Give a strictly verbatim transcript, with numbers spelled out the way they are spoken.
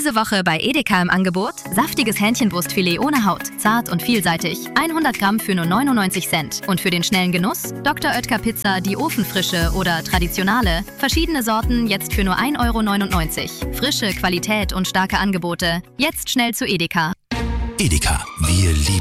Diese Woche bei Edeka im Angebot saftiges Hähnchenbrustfilet ohne Haut, zart und vielseitig, hundert Gramm für nur neunundneunzig Cent. Und für den schnellen Genuss Doktor Oetker Pizza, die Ofenfrische oder traditionale, verschiedene Sorten jetzt für nur ein Euro neunundneunzig. Frische Qualität und starke Angebote, jetzt schnell zu Edeka. Edeka, wir lieben